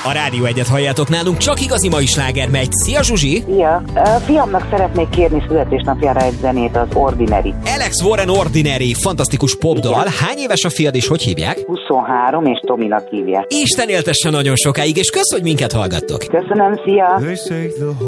A Rádió Egyet halljátok nálunk, csak igazi mai sláger megy. Szia Zsuzsi! Szia! Fiamnak szeretnék kérni születésnapjára egy zenét, az Ordinary. Alex Warren Ordinary, fantasztikus popdal. Hány éves a fiad és hogy hívják? 23 és Tominak hívják. Isten éltesse nagyon sokáig, és kösz, hogy minket hallgattok. Köszönöm, szia!